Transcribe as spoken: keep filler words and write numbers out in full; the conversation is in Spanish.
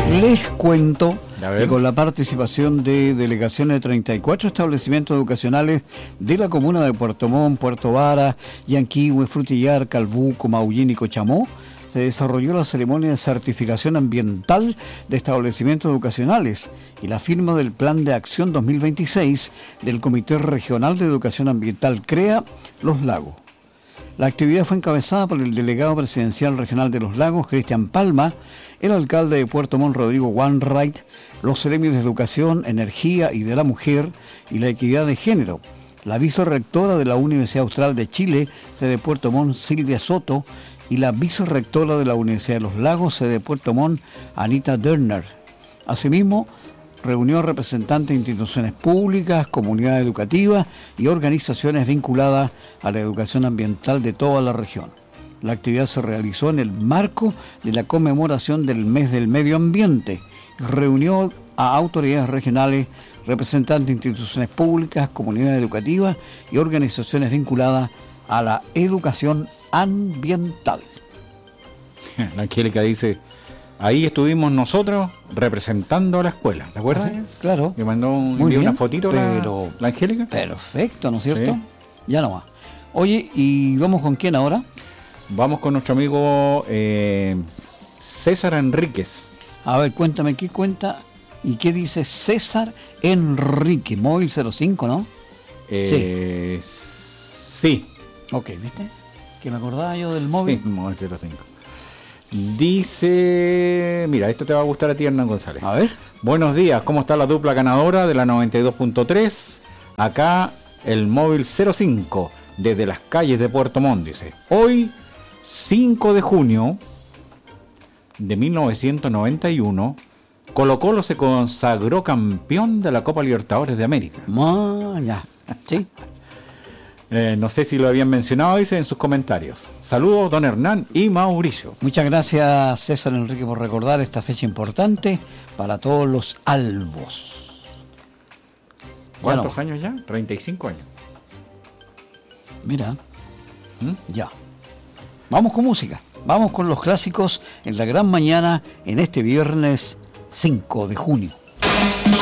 Les cuento que con la participación de delegaciones de treinta y cuatro establecimientos educacionales de la comuna de Puerto Montt, Puerto Vara, Yanquihue, Frutillar, Calbuco, Maullín y Cochamó, se desarrolló la ceremonia de certificación ambiental de establecimientos educacionales y la firma del Plan de Acción dos mil veintiséis del Comité Regional de Educación Ambiental CREA Los Lagos. La actividad fue encabezada por el delegado presidencial regional de Los Lagos, Cristian Palma, el alcalde de Puerto Montt, Rodrigo Wainwright, los gremios de Educación, Energía y de la Mujer y la Equidad de Género, la vicerrectora de la Universidad Austral de Chile, sede de Puerto Montt, Silvia Soto, y la vicerrectora de la Universidad de Los Lagos, sede de Puerto Montt, Anita Dörner. Asimismo, reunió representantes de instituciones públicas, comunidades educativas y organizaciones vinculadas a la educación ambiental de toda la región. La actividad se realizó en el marco de la conmemoración del Mes del Medio Ambiente. Reunió a autoridades regionales, representantes de instituciones públicas, comunidades educativas y organizaciones vinculadas a la educación ambiental. La Angélica dice: ahí estuvimos nosotros representando a la escuela, ¿te acuerdas? Sí, claro. Me mandó un, una fotito pero, la, la Angélica. Perfecto, ¿no es cierto? Sí. Ya no más. Oye, ¿y vamos con quién ahora? Vamos con nuestro amigo eh, César Enríquez. A ver, cuéntame, ¿qué cuenta y qué dice César Enrique? Móvil cero cinco, ¿no? Eh, sí. Sí. Ok, ¿viste? Que me acordaba yo del móvil. Sí, móvil cero cinco. Dice, mira, esto te va a gustar a ti, Hernán González. A ver. Buenos días, ¿cómo está la dupla ganadora de la noventa y dos punto tres? Acá el móvil cero cinco, desde las calles de Puerto Montt, dice. Hoy, cinco de junio de mil novecientos noventa y uno, Colo-Colo se consagró campeón de la Copa Libertadores de América. Ah, ya. Sí. Eh, no sé si lo habían mencionado, dice en sus comentarios. Saludos, don Hernán y Mauricio. Muchas gracias, César Enrique, por recordar esta fecha importante para todos los albos. ¿Cuántos Bueno, años ya? treinta y cinco años. Mira, ¿Mm? ya. Vamos con música. Vamos con los clásicos en la gran mañana en este viernes cinco de junio.